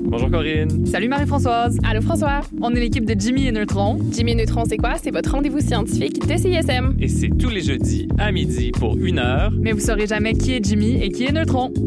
Bonjour Corinne. Salut Marie-Françoise. Allô François. On est l'équipe de Jimmy et Neutron. Jimmy et Neutron, c'est quoi? C'est votre rendez-vous scientifique de CISM. Et c'est tous les jeudis à midi pour 1 heure. Mais vous saurez jamais qui est Jimmy et qui est Neutron.